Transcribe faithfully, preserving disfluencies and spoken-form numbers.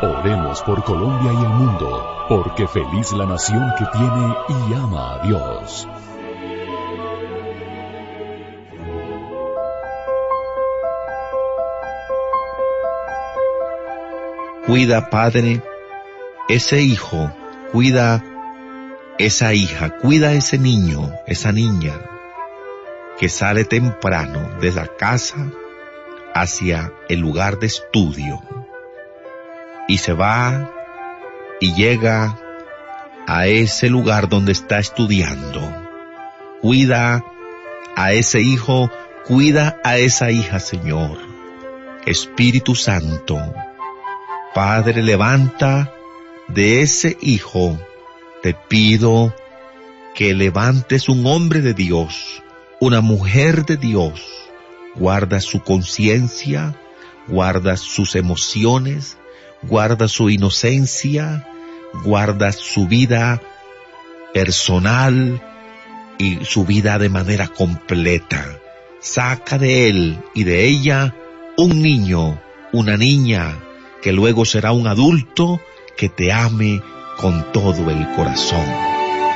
Oremos por Colombia y el mundo, porque feliz la nación que tiene y ama a Dios. Cuida, Padre, ese hijo, cuida esa hija, cuida ese niño, esa niña, que sale temprano de la casa hacia el lugar de estudio y se va y llega a ese lugar donde está estudiando. Cuida a ese hijo, cuida a esa hija, Señor. Espíritu Santo, Padre, levanta de ese hijo, te pido que levantes un hombre de Dios, una mujer de Dios. Guarda su conciencia, guarda sus emociones, guarda su inocencia, guarda su vida personal y su vida de manera completa. Saca de él y de ella un niño, una niña, que luego será un adulto que te ame con todo el corazón.